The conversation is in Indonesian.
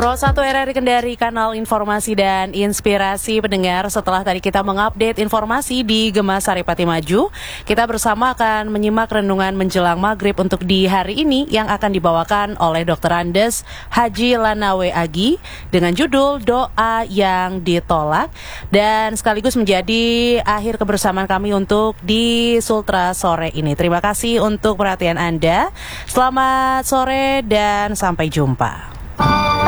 Pro 1 RRI Kendari, kanal informasi dan inspirasi pendengar. Setelah tadi kita mengupdate informasi di Gema Saripati Maju, kita bersama akan menyimak renungan menjelang maghrib untuk di hari ini yang akan dibawakan oleh Dr. Andes Haji Lanawe Agi dengan judul Doa yang Ditolak, dan sekaligus menjadi akhir kebersamaan kami untuk di Sultra sore ini. Terima kasih untuk perhatian Anda. Selamat sore dan sampai jumpa.